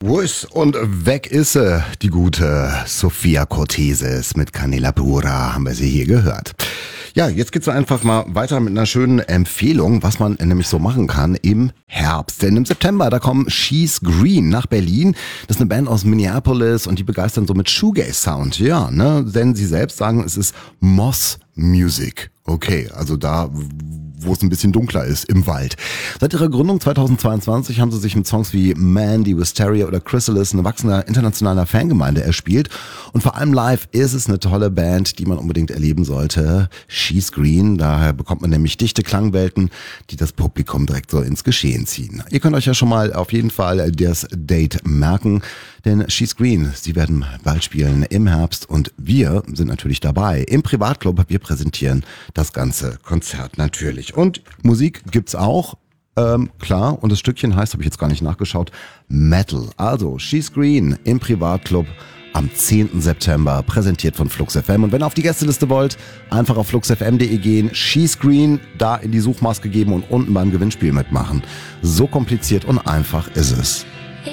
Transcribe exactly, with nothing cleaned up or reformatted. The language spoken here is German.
Wo ist und weg ist sie, die gute Sophia Cortesis mit Canela Pura, haben wir sie hier gehört. Ja, jetzt geht's einfach mal weiter mit einer schönen Empfehlung, was man nämlich so machen kann im Herbst. Denn im September, da kommen She's Green nach Berlin. Das ist eine Band aus Minneapolis und die begeistern so mit Shoegaze-Sound. Ja, ne, denn sie selbst sagen, es ist Moss Music. Okay, also da, wo es ein bisschen dunkler ist, im Wald. Seit ihrer Gründung zweitausendzweiundzwanzig haben sie sich mit Songs wie Mandy, Wisteria oder Chrysalis eine wachsende internationale Fangemeinde erspielt. Und vor allem live ist es eine tolle Band, die man unbedingt erleben sollte. She's Green, daher bekommt man nämlich dichte Klangwelten, die das Publikum direkt so ins Geschehen ziehen. Ihr könnt euch ja schon mal auf jeden Fall das Date merken, denn She's Green, sie werden bald spielen im Herbst und wir sind natürlich dabei im Privatclub. Wir präsentieren das ganze Konzert natürlich. Und Musik gibt's auch, ähm, klar, und das Stückchen heißt, habe ich jetzt gar nicht nachgeschaut, Metal. Also She's Green im Privatclub am zehnten September, präsentiert von Flux F M. Und wenn ihr auf die Gästeliste wollt, einfach auf flux f m punkt de gehen, She's Green, da in die Suchmaske geben und unten beim Gewinnspiel mitmachen. So kompliziert und einfach ist es.